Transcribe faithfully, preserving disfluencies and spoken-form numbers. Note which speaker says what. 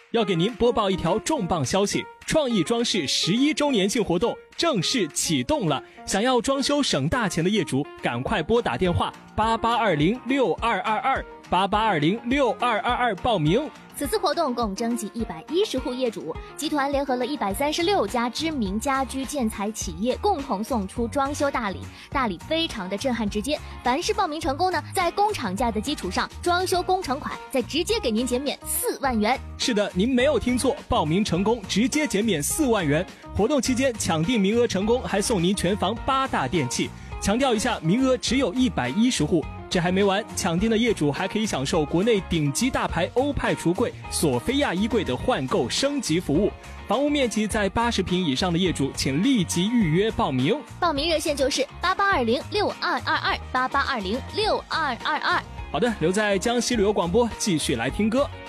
Speaker 1: 要给您播报一条重磅消息，创意装饰十一周年庆活动正式启动了。想要装修省大钱的业主，赶快拨打电话八八二零六二二二八八二零六二二二报名。
Speaker 2: 此次活动共征集一百一十户业主，集团联合了一百三十六家知名家居建材企业，共同送出装修大礼，大礼非常的震撼直接。凡是报名成功呢，在工厂价的基础上，装修工程款再直接给您减免四万元。
Speaker 1: 是的，您没有听错，报名成功直接减免四万元。活动期间抢定名额成功，还送您全房八大电器。强调一下，名额只有一百一十户。这还没完，抢定的业主还可以享受国内顶级大牌欧派橱柜、索菲亚衣柜的换购升级服务。房屋面积在八十平以上的业主，请立即预约报名。
Speaker 2: 报名热线就是八八二零六二二二八八二零六二二二。
Speaker 1: 好的，留在江西旅游广播，继续来听歌。